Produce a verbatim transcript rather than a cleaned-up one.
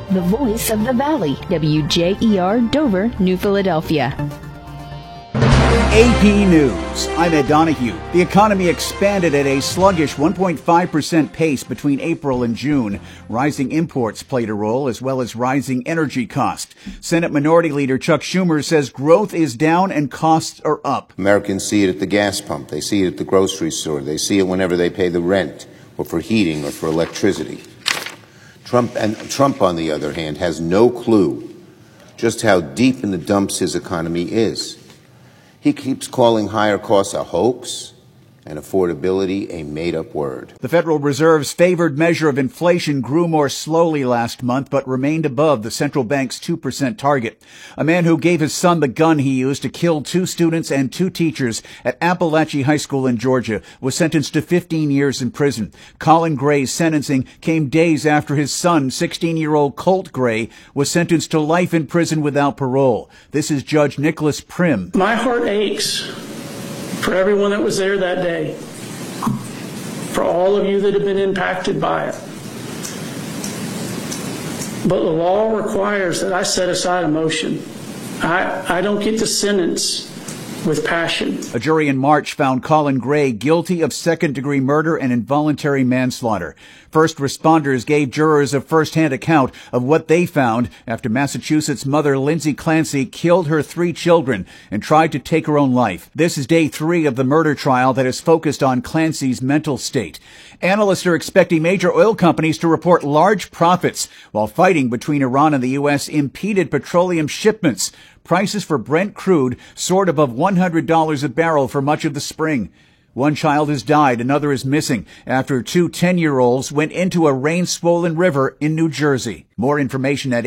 the voice of the Valley, W J E R Dover, New Philadelphia. A P News. I'm Ed Donahue. The economy expanded at a sluggish one point five percent pace between April and June. Rising imports played a role, as well as rising energy costs. Senate Minority Leader Chuck Schumer says growth is down and costs are up. Americans see it at the gas pump. They see it at the grocery store. They see it whenever they pay the rent or for heating or for electricity. Trump, and Trump, on the other hand, has no clue just how deep in the dumps his economy is. He keeps calling higher costs a hoax and affordability a made-up word. The Federal Reserve's favored measure of inflation grew more slowly last month, but remained above the central bank's two percent target. A man who gave his son the gun he used to kill two students and two teachers at Appalachia High School in Georgia was sentenced to fifteen years in prison. Colin Gray's sentencing came days after his son, sixteen-year-old Colt Gray, was sentenced to life in prison without parole. This is Judge Nicholas Prim. My heart aches for everyone that was there that day, for all of you that have been impacted by it. But the law requires that I set aside emotion. I, I don't get to sentence with passion. A jury in March found Colin Gray guilty of second-degree murder and involuntary manslaughter. First responders gave jurors a first-hand account of what they found after Massachusetts mother Lindsay Clancy killed her three children and tried to take her own life. This is day three of the murder trial that is focused on Clancy's mental state. Analysts are expecting major oil companies to report large profits while fighting between Iran and the U S impeded petroleum shipments. Prices for Brent crude soared above one hundred dollars a barrel for much of the spring. One child has died, another is missing after two ten-year-olds went into a rain-swollen river in New Jersey. More information at